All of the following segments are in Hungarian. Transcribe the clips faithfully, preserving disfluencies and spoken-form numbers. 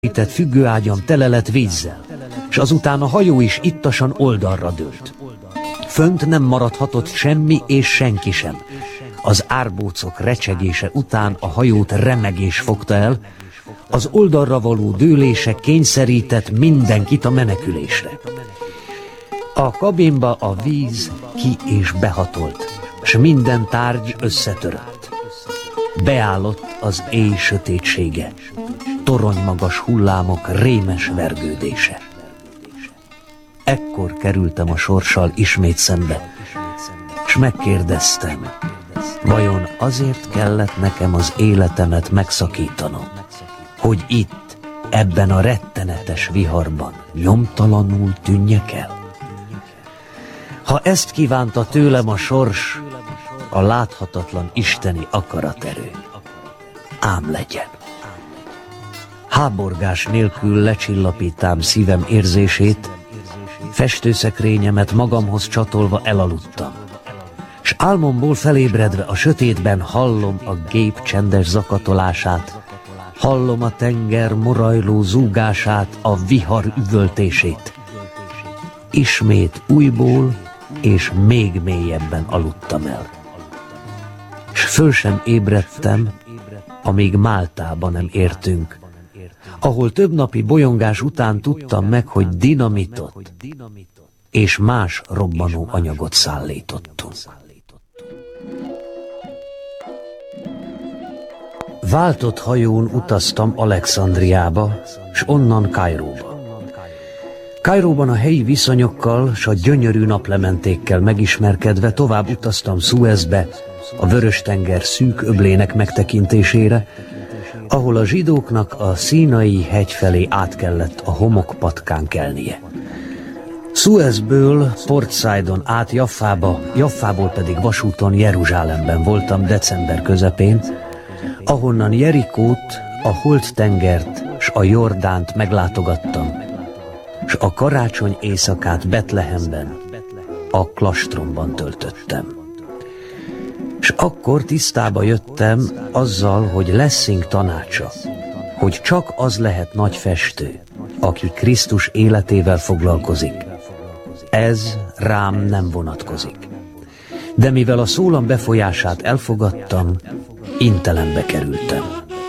Itt függőágyam tele lett vízzel, s azután a hajó is ittasan oldalra dőlt. Fönt nem maradhatott semmi és senki sem. Az árbócok recsegése után a hajót remegés fogta el, az oldalra való dőlése kényszerített mindenkit a menekülésre. A kabinba a víz ki és behatolt, s minden tárgy összetörött. Beállott az éj sötétsége, toronymagas hullámok rémes vergődése. Ekkor kerültem a sorssal ismét szembe, s megkérdeztem, vajon azért kellett nekem az életemet megszakítanom, hogy itt, ebben a rettenetes viharban nyomtalanul tűnjek el? Ha ezt kívánta tőlem a sors, a láthatatlan isteni akaraterő, ám legyen. Háborgás nélkül lecsillapítám szívem érzését, festőszekrényemet magamhoz csatolva elaludtam, s álmomból felébredve a sötétben hallom a gép csendes zakatolását, hallom a tenger morajló zúgását, a vihar üvöltését. Ismét újból és még mélyebben aludtam el. S föl sem ébredtem, amíg Máltába nem értünk, ahol több napi bolyongás után tudtam meg, hogy dinamitot és más robbanó anyagot szállítottunk. Váltott hajón utaztam Alexandriába, s onnan Kairóba. Kairóban a helyi viszonyokkal s a gyönyörű naplementékkel megismerkedve tovább utaztam Szuezbe, a Vörös-tenger szűk öblének megtekintésére, ahol a zsidóknak a Színai hegy felé át kellett a homokpatkán kelnie. Szuezből Port Saidon át Jaffába, Jaffából pedig vasúton Jeruzsálemben voltam december közepén, ahonnan Jerikót, a Holt-tengert s a Jordánt meglátogattam, s a karácsony éjszakát Betlehemben, a klastromban töltöttem. S akkor tisztába jöttem azzal, hogy Lessing tanácsa, hogy csak az lehet nagy festő, aki Krisztus életével foglalkozik. Ez rám nem vonatkozik. De mivel a szólam befolyását elfogadtam, intelembe kerültem.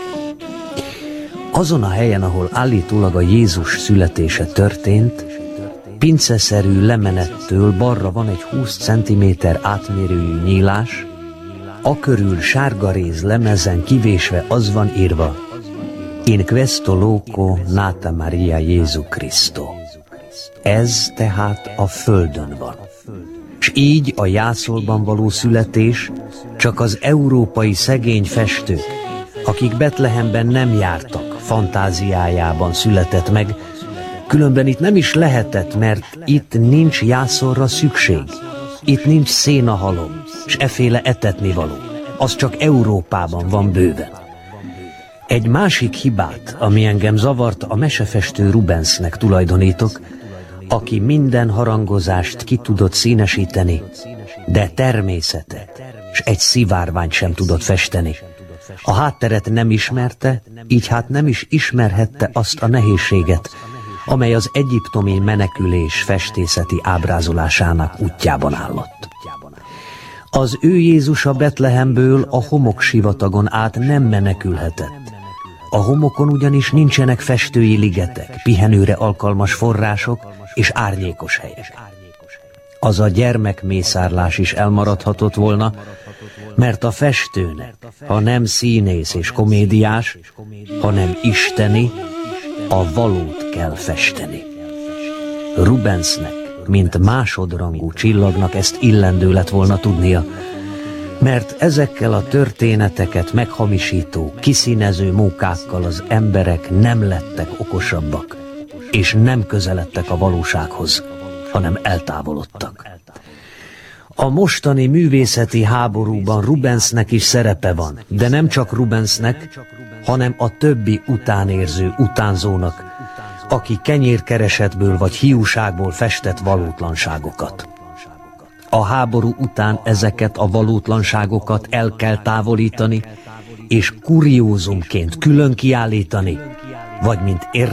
Azon a helyen, ahol állítólag a Jézus születése történt, pinceszerű lemenettől balra van egy húsz centiméter átmérőjű nyílás, akörül sárga réz lemezen kivésve az van írva: In questo loco nata Maria Jézu Cristo. Ez tehát a földön van. S így a jászolban való születés csak az európai szegény festők, akik Betlehemben nem jártak, fantáziájában született meg, különben itt nem is lehetett, mert itt nincs jászolra szükség, itt nincs szénahalom, s eféle etetnivaló, az csak Európában van bőven. Egy másik hibát, ami engem zavart, a mesefestő Rubensnek tulajdonítok, aki minden harangozást ki tudott színesíteni, de természetet, s egy szivárványt sem tudott festeni. A hátteret nem ismerte, így hát nem is ismerhette azt a nehézséget, amely az egyiptomi menekülés festészeti ábrázolásának útjában állott. Az ő Jézusa Betlehemből a homoksivatagon át nem menekülhetett. A homokon ugyanis nincsenek festői ligetek, pihenőre alkalmas források és árnyékos helyek. Az a gyermekmészárlás is elmaradhatott volna, mert a festőnek, ha nem színész és komédiás, hanem isteni, a valót kell festeni. Rubensnek, mint másodrangú csillagnak ezt illendő lett volna tudnia, mert ezekkel a történeteket meghamisító, kiszínező mókákkal az emberek nem lettek okosabbak, és nem közeledtek a valósághoz, hanem eltávolodtak. A mostani művészeti háborúban Rubensnek is szerepe van, de nem csak Rubensnek, hanem a többi utánérző utánzónak, aki kenyérkeresetből vagy hiúságból festett valótlanságokat. A háború után ezeket a valótlanságokat el kell távolítani, és kuriózumként külön kiállítani, vagy mint